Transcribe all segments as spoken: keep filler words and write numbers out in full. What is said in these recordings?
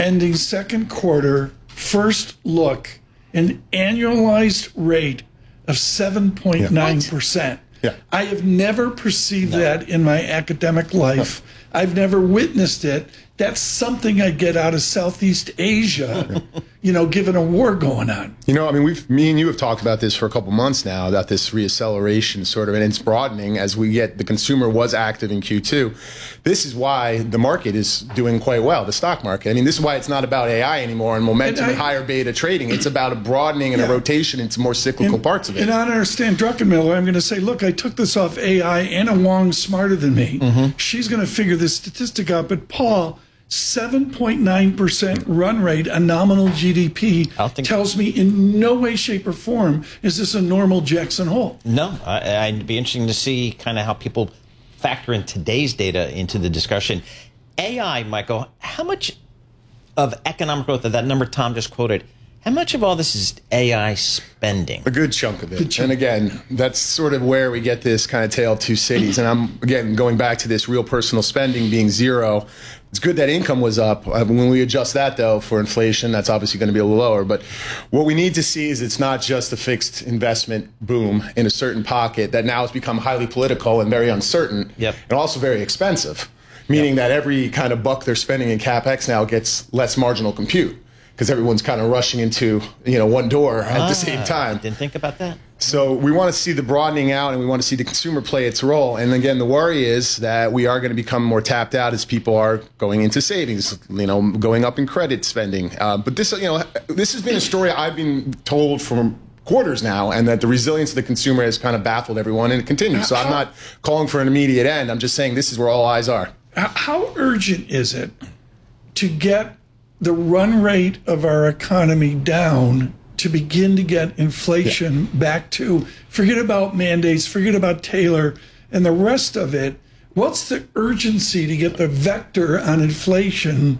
ending second quarter, first look, an annualized rate of seven point nine percent. Yeah. I have never perceived no. that in my academic life. I've never witnessed it. That's something I get out of Southeast Asia, you know, given a war going on. You know, I mean, we've, me and you have talked about this for a couple months now, about this reacceleration sort of, and it's broadening as we get, the consumer was active in Q two. This is why the market is doing quite well, the stock market. I mean, this is why it's not about A I anymore and momentum and, I, and higher beta trading. It's about a broadening and yeah. a rotation into more cyclical and, parts of it. And I understand Druckenmiller, I'm going to say, look, I took this off A I. Anna Wong's smarter than me. Mm-hmm. She's going to figure this statistic out. But Paul, seven point nine percent run rate on nominal G D P tells me in no way, shape, or form is this a normal Jackson Hole. No, I, I'd be interesting to see kind of how people factor in today's data into the discussion. A I, Michael, how much of economic growth, of that number Tom just quoted, how much of all this is A I spending? A good chunk of it. And again, that's sort of where we get this kind of tale of two cities. And I'm, again, going back to this real personal spending being zero. It's good that income was up. When we adjust that, though, for inflation, that's obviously going to be a little lower. But what we need to see is it's not just a fixed investment boom in a certain pocket that now has become highly political and very uncertain, yep. and also very expensive, meaning yep. that every kind of buck they're spending in CapEx now gets less marginal compute, because everyone's kind of rushing into, you know, one door at ah, the same time. Didn't think about that. So we want to see the broadening out, and we want to see the consumer play its role. And again, the worry is that we are going to become more tapped out as people are going into savings, you know, going up in credit spending. Uh, but this, you know, this has been a story I've been told for quarters now, and that the resilience of the consumer has kind of baffled everyone, and it continues. So I'm not calling for an immediate end. I'm just saying this is where all eyes are. How urgent is it to get the run rate of our economy down to begin to get inflation yeah. back to, forget about mandates, forget about Taylor and the rest of it. What's the urgency to get the vector on inflation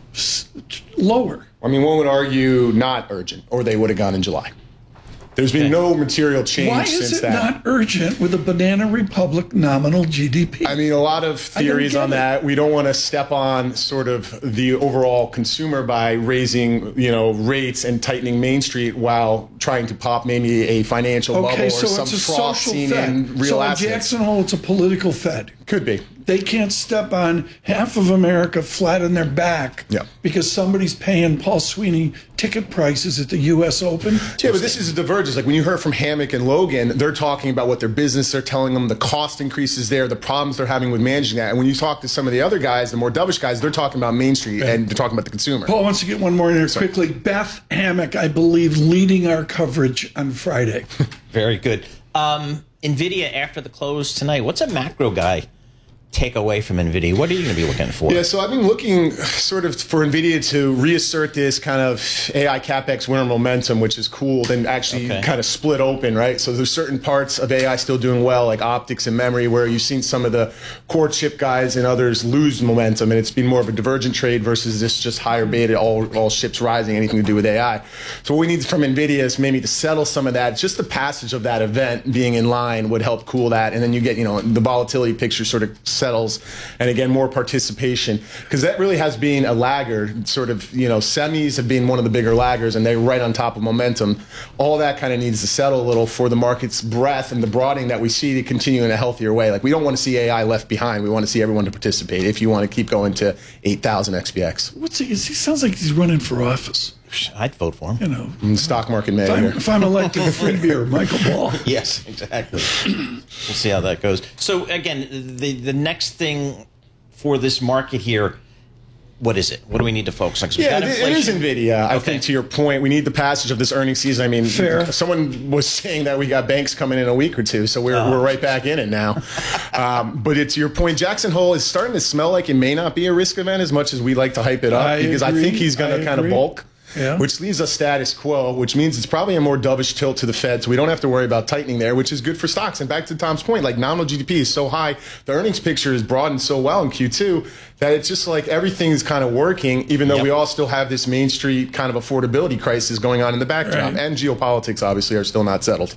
lower? I mean, one would argue not urgent, or they would have gone in July. There's been okay. no material change Why since is it that. not urgent with a banana republic nominal G D P? I mean, a lot of theories on that. It. We don't want to step on sort of the overall consumer by raising, you know, rates and tightening Main Street while trying to pop maybe a financial okay, bubble or so some it's a froth social seen Fed. in real so assets. So in Jackson Hole, it's a political Fed. Could be. They can't step on half of America flat on their back yeah. because somebody's paying Paul Sweeney ticket prices at the U S Open. Yeah, but this is a divergence. Like when you heard from Hammock and Logan, they're talking about what their business, they're telling them the cost increases there, the problems they're having with managing that. And when you talk to some of the other guys, the more dovish guys, they're talking about Main Street and they're talking about the consumer. Paul wants to get one more in here Sorry. quickly. Beth Hammock, I believe, leading our coverage on Friday. Very good. Um, NVIDIA after the close tonight. What's a macro guy take away from NVIDIA? What are you going to be looking for? Yeah, so I've been looking sort of for NVIDIA to reassert this kind of A I CapEx winter momentum, which is cool, and actually okay. kind of split open, right? So there's certain parts of A I still doing well, like optics and memory, where you've seen some of the core chip guys and others lose momentum, and it's been more of a divergent trade versus this just higher beta, all, all ships rising, anything to do with A I. So what we need from NVIDIA is maybe to settle some of that. Just the passage of that event being in line would help cool that, and then you get, you know, the volatility picture sort of settles, and again, more participation, because that really has been a laggard. Sort of, you know, semis have been one of the bigger laggers, and they're right on top of momentum. All that kind of needs to settle a little for the market's breadth and the broadening that we see to continue in a healthier way. Like, we don't want to see A I left behind. We want to see everyone to participate if you want to keep going to eight thousand X P X. What's he, he sounds like he's running for office. I'd vote for him. You know, in the stock market if I'm, if I'm elected, free beer, Michael Ball. Yes, exactly. We'll see how that goes. So again, the the next thing for this market here, what is it? What do we need to focus on? Yeah, it, it is NVIDIA. I okay. think to your point, we need the passage of this earnings season. I mean, Fair. Someone was saying that we got banks coming in a week or two, so we're oh. we're right back in it now. um, but it's your point. Jackson Hole is starting to smell like it may not be a risk event as much as we like to hype it up, I because agree. I think he's going to kind of bulk. Yeah. Which leaves us status quo, which means it's probably a more dovish tilt to the Fed, so we don't have to worry about tightening there, which is good for stocks. And back to Tom's point, like, nominal G D P is so high, the earnings picture is broadened so well in Q two that it's just like everything's kind of working, even though yep. we all still have this Main Street kind of affordability crisis going on in the backdrop. Right. And geopolitics, obviously, are still not settled.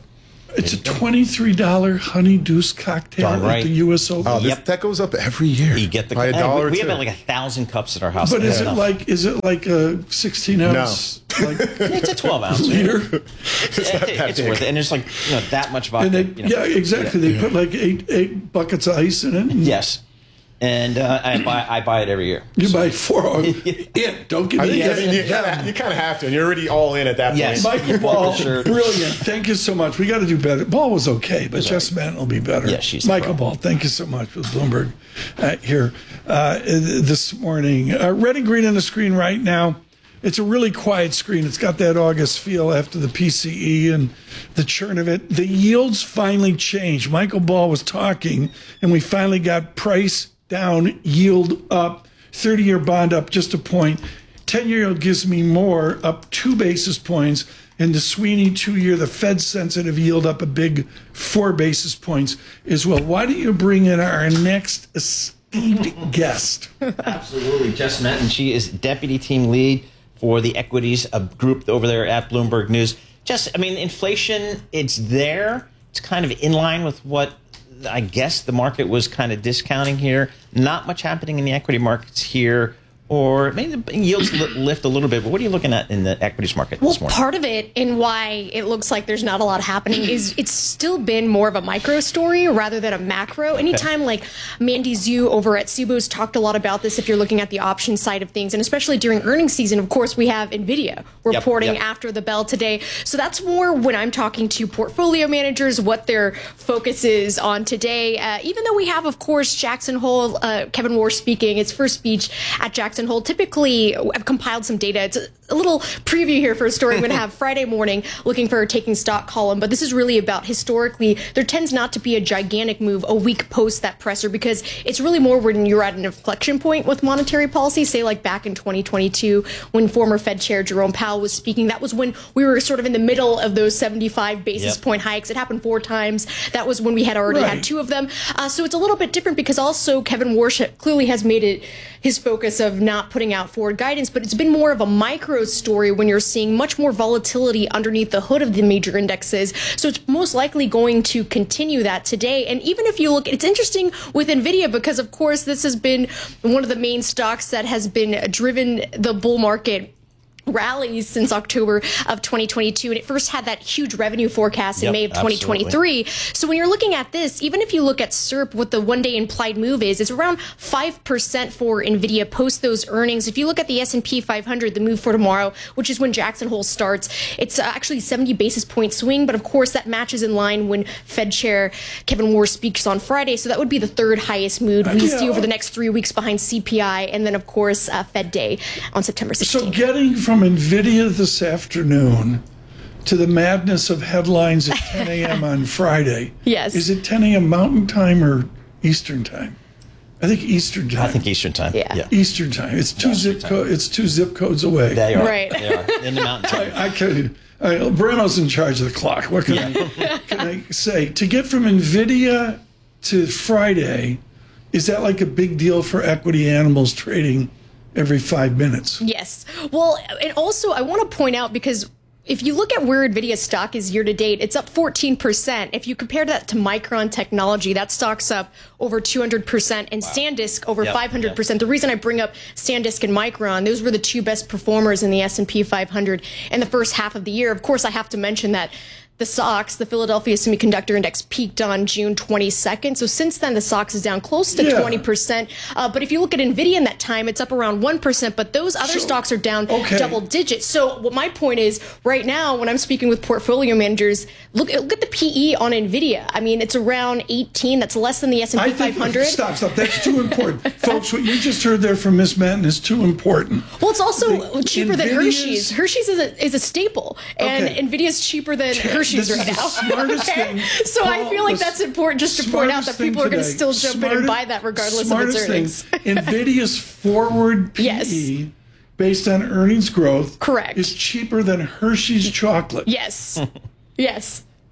It's a twenty-three dollar Honey Deuce cocktail Darn right. at the U S Open. Oh, this, Yep. that goes up every year. You get the by a hey, dollar. We, we or have two. like a thousand cups at our house. But That's is it enough. like is it like a sixteen ounce like It's a twelve ounce liter? It's, it's, that it's big. worth it, and there's like you know that much vodka. And they, you know. yeah, exactly. They put like eight eight buckets of ice in it. And Yes, and uh, I buy I buy it every year. you buy four. Oh, it. Don't give I me. think, I the- mean, you kind of you have to, and you're already all in at that Yes. point. Michael Ball, Sure. brilliant. Thank you so much. We got to do better. Ball was okay, but Jess Manton will be better. Yeah, she's the Michael pro. Ball. Thank you so much with Bloomberg uh, here uh, this morning. Uh, red and green on the screen right now. It's a really quiet screen. It's got that August feel after the P C E and the churn of it. The yields finally changed. Michael Ball was talking, and we finally got price down, yield up, thirty-year bond up just a point. ten-year gives me more, up two basis points. And the Sweeney two-year, the Fed-sensitive yield up a big four basis points as well. Why don't you bring in our next esteemed guest? Absolutely, Jess Menton. She is deputy team lead for the equities uh, group over there at Bloomberg News. Jess, I mean, inflation, it's there. It's kind of in line with what I guess the market was kind of discounting here. Not much happening in the equity markets here. Or maybe the yields li- lift a little bit, but what are you looking at in the equities market Well, this morning? part of it and why it looks like there's not a lot happening is it's still been more of a micro story rather than a macro. Anytime like Mandy Zhu over at Cboe's talked a lot about this if you're looking at the option side of things, and especially during earnings season, of course, we have NVIDIA reporting yep. after the bell today. So that's more when I'm talking to portfolio managers, what their focus is on today. Uh, even though we have, of course, Jackson Hole, uh, Kevin Warsh speaking, his first speech at Jackson Hole. Typically, I've compiled some data. It's a, a little preview here for a story I'm going to have Friday morning looking for a taking stock column. But this is really about historically, there tends not to be a gigantic move a week post that presser because it's really more when you're at an inflection point with monetary policy, say like back in twenty twenty-two when former Fed Chair Jerome Powell was speaking. That was when we were sort of in the middle of those seventy-five basis Yep. point hikes. It happened four times. That was when we had already Right. had two of them. Uh, so it's a little bit different because also Kevin Warsh clearly has made it his focus of not putting out forward guidance, but it's been more of a micro story when you're seeing much more volatility underneath the hood of the major indexes. So it's most likely going to continue that today. And even if you look, it's interesting with NVIDIA because, of course, this has been one of the main stocks that has been driven the bull market rallies since October of twenty twenty-two, and it first had that huge revenue forecast in Yep, May of twenty twenty-three. So when you're looking at this, even if you look at S E R P, what the one-day implied move is, it's around five percent for NVIDIA post those earnings. If you look at the S and P five hundred, the move for tomorrow, which is when Jackson Hole starts, it's uh, actually seventy basis point swing, but of course that matches in line when Fed Chair Kevin Warsh speaks on Friday, so that would be the third highest move we Yeah. see over the next three weeks behind C P I, and then of course uh, Fed Day on September sixteenth. So getting from NVIDIA this afternoon to the madness of headlines at ten a.m. on Friday. Yes. Is it ten a.m. Mountain Time or Eastern Time? I think Eastern Time. I think Eastern time. Yeah. Eastern Time. It's two Eastern zip time. co- It's two zip codes away. They are. Right. They are. In the mountain time. I can. I, Brano's in charge of the clock. What can I can I say? To get from NVIDIA to Friday, is that like a big deal for equity animals trading every five minutes? Yes. Well, and also I want to point out because if you look at where NVIDIA stock is year to date, it's up fourteen percent. If you compare that to Micron Technology, that stock's up over two hundred percent, and SanDisk over Yep, five hundred percent. yep. The reason I bring up SanDisk and Micron, those were the two best performers in the S and P five hundred in the first half of the year. Of course, I have to mention that the S O X, the Philadelphia Semiconductor Index, peaked on June twenty-second. So since then, the S O X is down close to Yeah. twenty percent. Uh, but if you look at NVIDIA in that time, it's up around one percent. But those other So- stocks are down okay. double digits. So what my point is, right now, when I'm speaking with portfolio managers, look, look at the P E on NVIDIA. I mean, it's around eighteen. That's less than the S and I P think five hundred. stop, stop. That's too important, folks. What you just heard there from Miss Manton is too important. Well, it's also The- cheaper than NVIDIA's Hershey's. Hershey's is a, is a staple, and Okay. NVIDIA's cheaper than Hershey's This is right the now. smartest thing. So I Paul, feel like the that's important just to point out smartest that people thing are going to today- still jump in and smartest- buy that regardless of smartest its earnings. thing, NVIDIA's forward P E Yes. based on earnings growth Correct. is cheaper than Hershey's chocolate. Yes. Yes.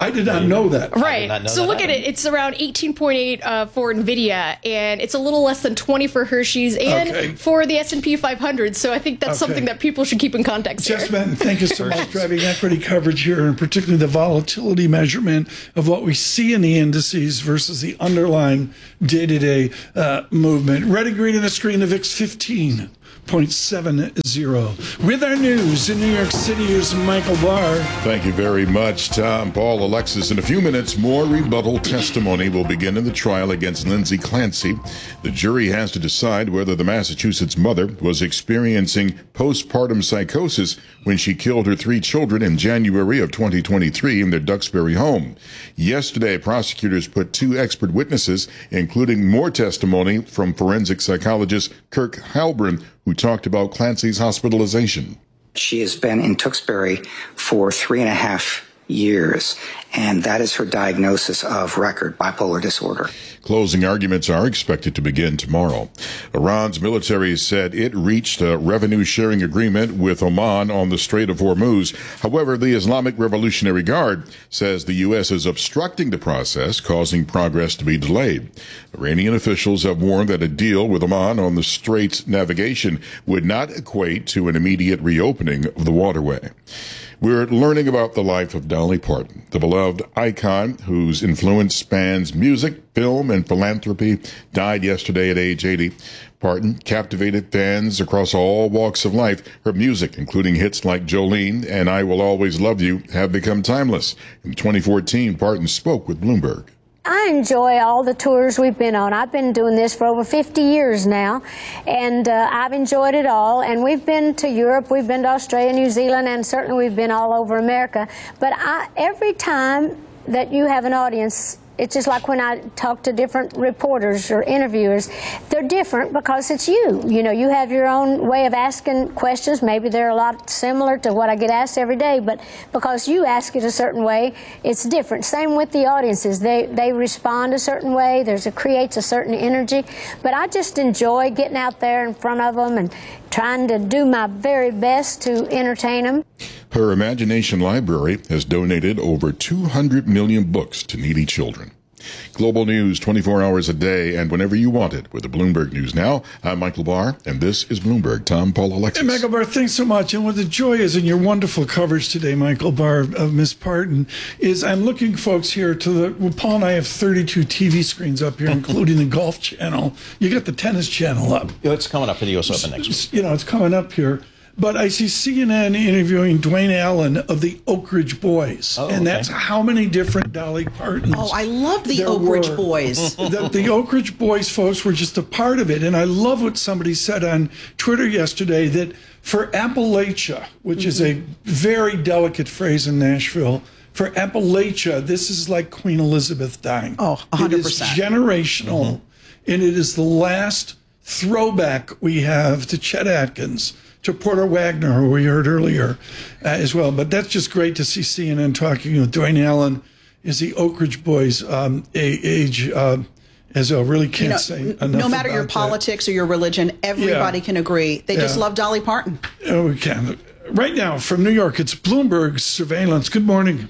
I did not know that. Right. not know So that look either. at it. It's around eighteen point eight uh, for NVIDIA, and it's a little less than twenty for Hershey's and Okay. for the S and P five hundred. So I think that's Okay. something that people should keep in context Jess here. Benton, thank you so much for driving equity coverage here, and particularly the volatility measurement of what we see in the indices versus the underlying day-to-day uh, movement. Red and green on the screen, the V I X fifteen point seven zero. With our news in New York City, here's Michael Barr. Thank you very much, Tom, Paul, Alexis. In a few minutes, more rebuttal testimony will begin in the trial against Lindsay Clancy. The jury has to decide whether the Massachusetts mother was experiencing postpartum psychosis when she killed her three children in January of twenty twenty-three in their Duxbury home. Yesterday, prosecutors put two expert witnesses, including more testimony from forensic psychologist Kirk Halbrin, who talked about Clancy's hospitalization. She has been in Tewksbury for three and a half years, and that is her diagnosis of record bipolar disorder. Closing arguments are expected to begin tomorrow. Iran's military said it reached a revenue-sharing agreement with Oman on the Strait of Hormuz. However, the Islamic Revolutionary Guard says the U S is obstructing the process, causing progress to be delayed. Iranian officials have warned that a deal with Oman on the strait's navigation would not equate to an immediate reopening of the waterway. We're learning about the life of Dolly Parton, the beloved icon whose influence spans music, film, and philanthropy, died yesterday at age eighty. Parton captivated fans across all walks of life. Her music, including hits like Jolene and I Will Always Love You, have become timeless. In twenty fourteen, Parton spoke with Bloomberg. I enjoy all the tours we've been on. I've been doing this for over fifty years now, and uh, I've enjoyed it all. And we've been to Europe, we've been to Australia, New Zealand, and certainly we've been all over America. But I, every time that you have an audience, it's just like when I talk to different reporters or interviewers, they're different because it's you. You know, you have your own way of asking questions. Maybe they're a lot similar to what I get asked every day, but because you ask it a certain way, it's different. Same with the audiences. They they respond a certain way. There's a creates a certain energy. But I just enjoy getting out there in front of them and trying to do my very best to entertain them. Her Imagination Library has donated over two hundred million books to needy children. Global news twenty-four hours a day and whenever you want it with the Bloomberg News Now. I'm Michael Barr, and this is Bloomberg. Tom, Paul, Alexis. Hey, Michael Barr, thanks so much. And what the joy is in your wonderful coverage today, Michael Barr, of Miss Parton, is I'm looking, folks, here to the, well, Paul and I have thirty-two T V screens up here, including the golf channel. You got the tennis channel up. It's coming up for the U S Open next week. You know, it's coming up here. But I see C N N interviewing Dwayne Allen of the Oak Ridge Boys. Oh, and okay. that's how many different Dolly Partons. Oh, I love the there Oak Ridge were. Boys. the, the Oak Ridge Boys folks were just a part of it. And I love what somebody said on Twitter yesterday, that for Appalachia, which mm-hmm. is a very delicate phrase in Nashville, for Appalachia, this is like Queen Elizabeth dying. Oh, one hundred percent. It is generational, mm-hmm. and it is the last throwback we have to Chet Atkins, to Porter Wagner, who we heard earlier uh, as well. But that's just great to see C N N talking with Dwayne Allen. Is the Oak Ridge Boys um, a, age, uh, as I really can't You know, say enough no matter about your that. politics or your religion, everybody Yeah. can agree. They just Yeah. love Dolly Parton. Oh, we can. Right now from New York, it's Bloomberg Surveillance. Good morning.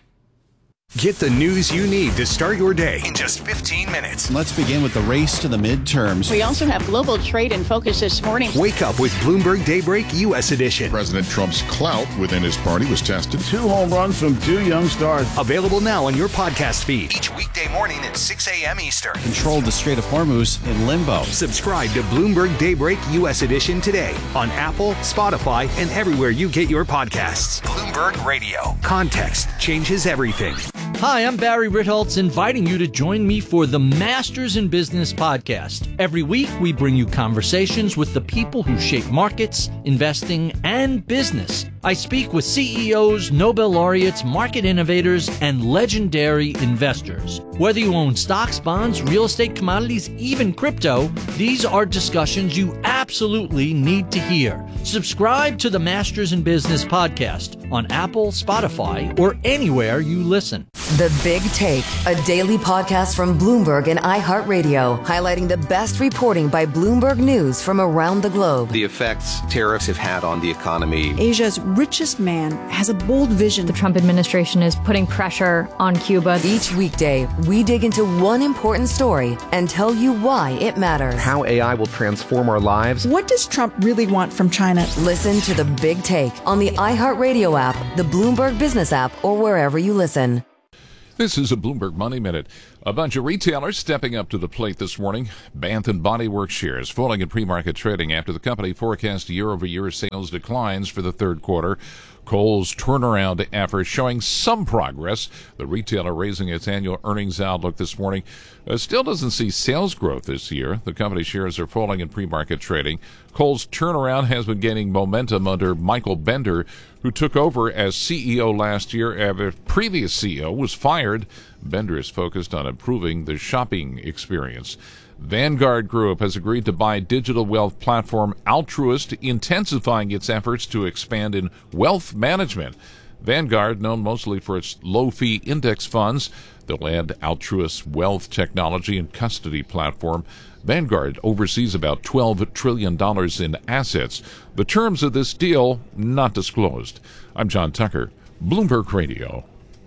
Get the news you need to start your day in just fifteen minutes. Let's begin with the race to the midterms. We also have global trade in focus this morning. Wake up with Bloomberg Daybreak U S Edition. President Trump's clout within his party was tested. Two home runs from two young stars. Available now on your podcast feed. Each weekday morning at six a.m. Eastern. Controlled the Strait of Hormuz in limbo. Subscribe to Bloomberg Daybreak U S Edition today on Apple, Spotify, and everywhere you get your podcasts. Bloomberg Radio. Context changes everything. Hi, I'm Barry Ritholtz, inviting you to join me for the Masters in Business podcast. Every week, we bring you conversations with the people who shape markets, investing, and business. I speak with C E Os, Nobel laureates, market innovators, and legendary investors. Whether you own stocks, bonds, real estate, commodities, even crypto, these are discussions you absolutely absolutely need to hear. Subscribe to the Masters in Business podcast on Apple, Spotify, or anywhere you listen. The Big Take, a daily podcast from Bloomberg and iHeartRadio, highlighting the best reporting by Bloomberg News from around the globe. The effects tariffs have had on the economy. Asia's richest man has a bold vision. The Trump administration is putting pressure on Cuba. Each weekday, we dig into one important story and tell you why it matters. How A I will transform our lives. What does Trump really want from China? Listen to The Big Take on the iHeartRadio app, the Bloomberg Business app, or wherever you listen. This is a Bloomberg Money Minute. A bunch of retailers stepping up to the plate this morning. Bath and Body Works shares falling in pre-market trading after the company forecast year-over-year sales declines for the third quarter. Kohl's turnaround efforts showing some progress. The retailer raising its annual earnings outlook this morning uh, still doesn't see sales growth this year. The company shares are falling in pre-market trading. Kohl's turnaround has been gaining momentum under Michael Bender, who took over as C E O last year after previous C E O was fired. Bender is focused on improving the shopping experience. Vanguard Group has agreed to buy digital wealth platform Altruist, intensifying its efforts to expand in wealth management. Vanguard, known mostly for its low-fee index funds, they'll add Altruist wealth technology and custody platform. Vanguard oversees about twelve trillion dollars in assets. The terms of this deal not disclosed. I'm John Tucker, Bloomberg Radio.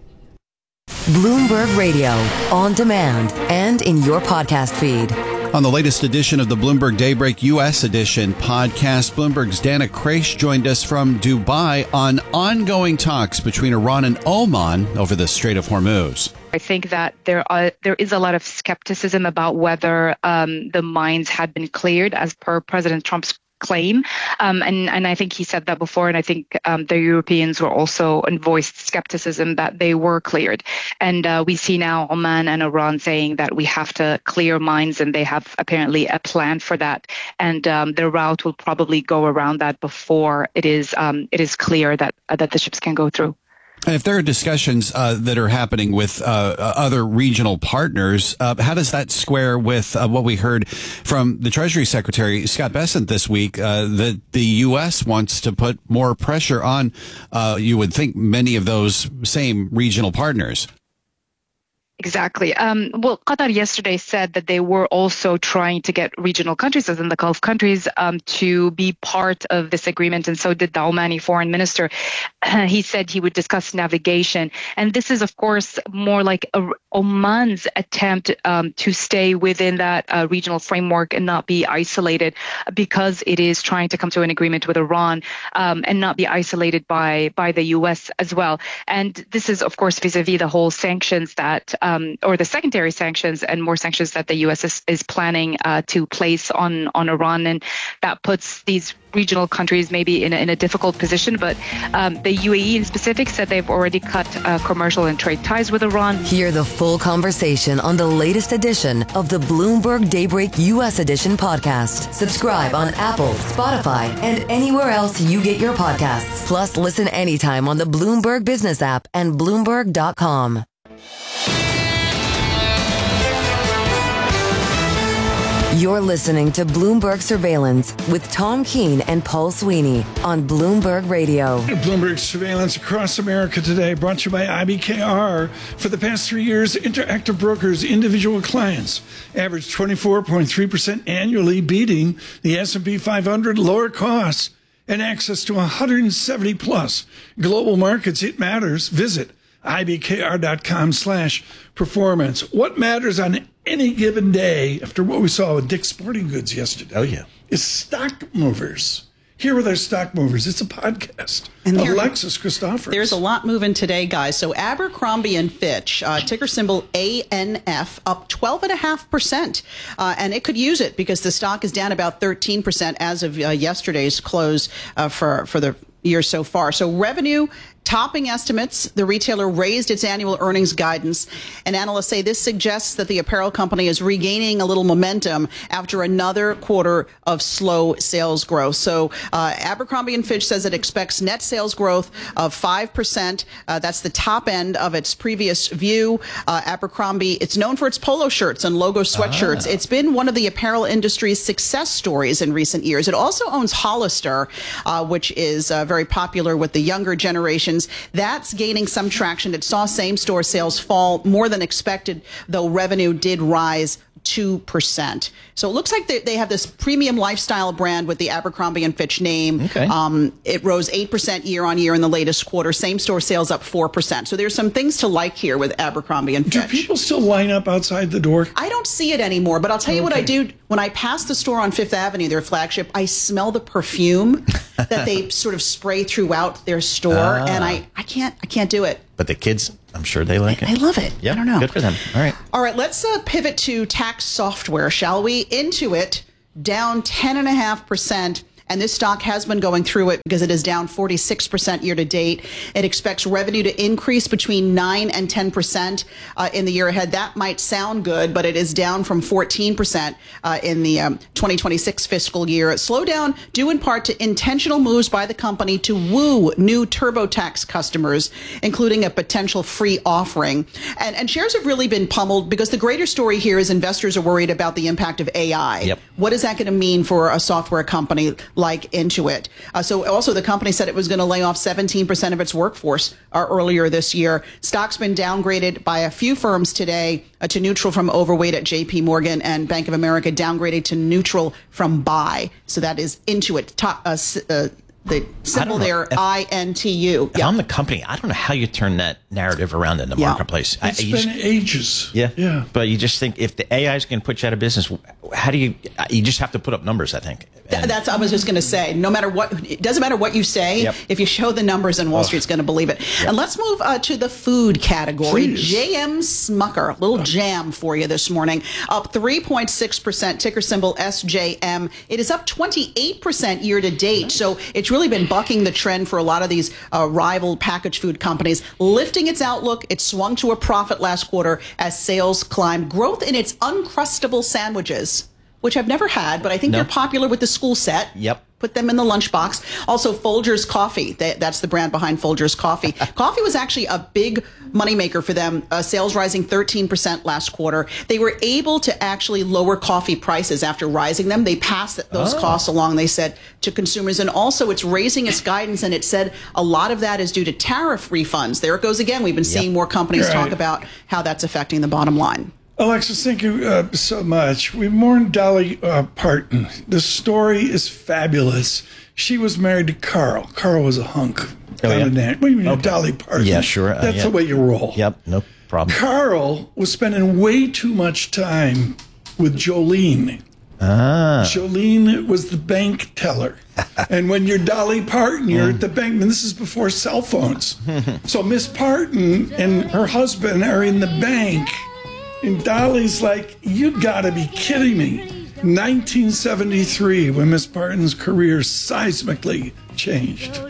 Bloomberg Radio, on demand and in your podcast feed. On the latest edition of the Bloomberg Daybreak U S Edition podcast, Bloomberg's Dana Kraish joined us from Dubai on ongoing talks between Iran and Oman over the Strait of Hormuz. I think that there are there is a lot of skepticism about whether um, the mines had been cleared as per President Trump's claim. Um, and, and I think he said that before. And I think um, the Europeans were also voiced skepticism that they were cleared. And uh, we see now Oman and Iran saying that we have to clear mines, and they have apparently a plan for that. And um, the route will probably go around that before it is um, it is clear that uh, that the ships can go through. And if there are discussions uh, that are happening with uh, other regional partners, uh, how does that square with uh, what we heard from the Treasury Secretary, Scott Bessent, this week, uh, that the U S wants to put more pressure on, uh, you would think, many of those same regional partners? Exactly. Um, well, Qatar yesterday said that they were also trying to get regional countries, as in the Gulf countries, um, to be part of this agreement. And so did the Omani foreign minister. Uh, he said he would discuss navigation. And this is, of course, more like a, Oman's attempt um, to stay within that uh, regional framework and not be isolated, because it is trying to come to an agreement with Iran um, and not be isolated by, by the U S as well. And this is, of course, vis-a-vis the whole sanctions that Um, or the secondary sanctions and more sanctions that the U S is, is planning uh, to place on, on Iran. And that puts these regional countries maybe in a, in a difficult position. But um, the U A E in specific said they've already cut uh, commercial and trade ties with Iran. Hear the full conversation on the latest edition of the Bloomberg Daybreak U S Edition podcast. Subscribe on Apple, Spotify, and anywhere else you get your podcasts. Plus, listen anytime on the Bloomberg Business app and Bloomberg dot com. You're listening to Bloomberg Surveillance with Tom Keene and Paul Sweeney on Bloomberg Radio. Bloomberg Surveillance across America today, brought to you by I B K R. For the past three years, Interactive Brokers individual clients averaged twenty-four point three percent annually, beating the S and P five hundred, lower costs, and access to one hundred seventy plus global markets. It matters. Visit I B K R dot com slash performance. What matters on any given day, after what we saw with Dick's Sporting Goods yesterday, oh yeah, is stock movers. Here with our stock movers. It's a podcast. And there, Alexis Christoforous. There's a lot moving today, guys. So Abercrombie and Fitch, uh, ticker symbol A N F, up twelve point five percent. Uh, and it could use it because the stock is down about thirteen percent as of uh, yesterday's close uh, for, for the year so far. So revenue Topping estimates, the retailer raised its annual earnings guidance, and analysts say this suggests that the apparel company is regaining a little momentum after another quarter of slow sales growth. So uh, Abercrombie and Fitch says it expects net sales growth of five percent. Uh, that's the top end of its previous view. Uh, Abercrombie, it's known for its polo shirts and logo sweatshirts. Ah. It's been one of the apparel industry's success stories in recent years. It also owns Hollister, uh, which is uh, very popular with the younger generations. That's gaining some traction. It saw same-store sales fall more than expected, though revenue did rise two percent. So it looks like they, they have this premium lifestyle brand with the Abercrombie and Fitch name. Okay. Um, it rose eight percent year on year in the latest quarter. Same-store sales up four percent. So there's some things to like here with Abercrombie and Fitch. Do people still line up outside the door? I don't see it anymore, but I'll tell you okay. what I do. When I pass the store on Fifth Avenue, their flagship, I smell the perfume that they sort of spray throughout their store, ah. and I, I can't I can't do it. But the kids, I'm sure they like it. They love it. Yep. I don't know. Good for them. All right. All right, let's uh, pivot to tax software, shall we? Intuit, down ten point five percent. And this stock has been going through it because it is down forty-six percent year to date. It expects revenue to increase between nine and ten percent uh, in the year ahead. That might sound good, but it is down from fourteen percent uh, in the um, twenty twenty-six fiscal year. Slowdown due in part to intentional moves by the company to woo new TurboTax customers, including a potential free offering. And, and shares have really been pummeled because the greater story here is investors are worried about the impact of A I. Yep. What is that going to mean for a software company like Intuit? Uh, so also the company said it was going to lay off seventeen percent of its workforce uh, earlier this year. Stock's been downgraded by a few firms today uh, to neutral from overweight at J P Morgan, and Bank of America downgraded to neutral from buy. So that is Intuit. Top, uh, uh, the symbol there, I N T U. If yeah. I'm the company, I don't know how you turn that narrative around in the yeah. marketplace. It's I, been just, ages. Yeah. Yeah. But you just think if the A I is going to put you out of business, how do you, you just have to put up numbers, I think. And that's, I was just going to say, no matter what, it doesn't matter what you say, yep. if you show the numbers and Wall oh. Street's going to believe it. Yep. And let's move uh, to the food category. Please. J M Smucker, a little jam for you this morning, up three point six percent, ticker symbol S J M. It is up twenty-eight percent year to date. So it's really been bucking the trend for a lot of these uh, rival packaged food companies, lifting its outlook. It swung to a profit last quarter as sales climbed. Growth in its Uncrustable sandwiches, which I've never had, but I think no. they're popular with the school set. Yep. Put them in the lunchbox. Also, Folgers Coffee. They, that's the brand behind Folgers Coffee. Coffee was actually a big moneymaker for them. Uh, sales rising thirteen percent last quarter. They were able to actually lower coffee prices after rising them. They passed those oh. costs along, they said, to consumers. And also, it's raising its guidance, and it said a lot of that is due to tariff refunds. There it goes again. We've been seeing yep. more companies right. talk about how that's affecting the bottom line. Alexis, thank you uh, so much. We mourn Dolly uh, Parton. The story is fabulous. She was married to Carl. Carl was a hunk. Oh, yeah. What do you mean, okay. Dolly Parton? Yeah, sure. Uh, That's yeah. the way you roll. Yep, no problem. Carl was spending way too much time with Jolene. Ah. Jolene was the bank teller. And when you're Dolly Parton, you're at the bank. And this is before cell phones. So Miss Parton and her husband are in the bank. And Dolly's like, you gotta be kidding me. nineteen seventy-three, when Miss Parton's career seismically changed.